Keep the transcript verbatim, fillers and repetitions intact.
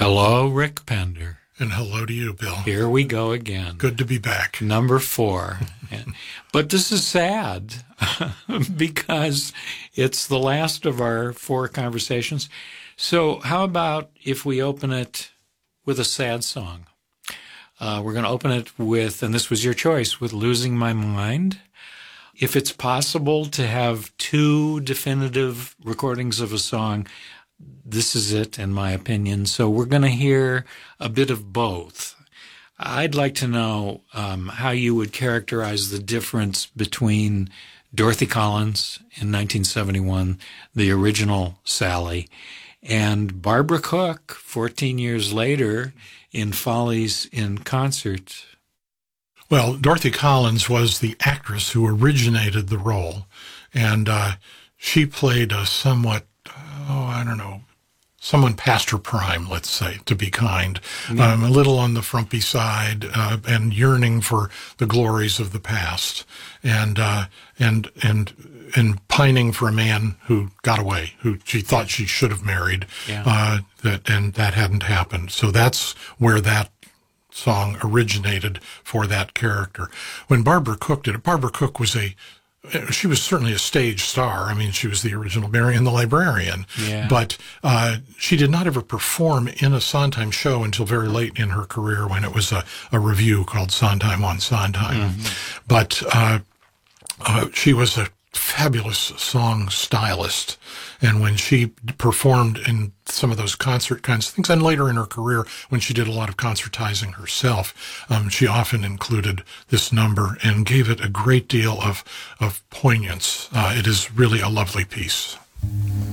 Hello, Rick Pender. And hello to you, Bill. Here we go again. Good to be back. Number four. But this is sad because it's the last of our four conversations. So how about if we open it with a sad song? Uh, we're going to open it with, and this was your choice, with Losing My Mind. If it's possible to have two definitive recordings of a song, this is it, in my opinion. So we're going to hear a bit of both. I'd like to know um, how you would characterize the difference between Dorothy Collins in nineteen seventy-one, the original Sally, and Barbara Cook fourteen years later in Follies in Concert. Well, Dorothy Collins was the actress who originated the role, and uh, she played a somewhat, oh, I don't know, someone past her prime, let's say, to be kind, mm-hmm. um, a little on the frumpy side, uh, and yearning for the glories of the past, and uh, and and and pining for a man who got away, who she thought she should have married, yeah. uh, that and that hadn't happened. So that's where that song originated for that character. When Barbara Cook did it, Barbara Cook was a She was certainly a stage star. I mean, she was the original Marian the Librarian. Yeah. But uh, she did not ever perform in a Sondheim show until very late in her career when it was a, a review called Sondheim on Sondheim. Mm-hmm. But uh, uh, she was a fabulous song stylist. And when she performed in some of those concert kinds of things, and later in her career, when she did a lot of concertizing herself, um, she often included this number and gave it a great deal of, of poignance. Uh, it is really a lovely piece.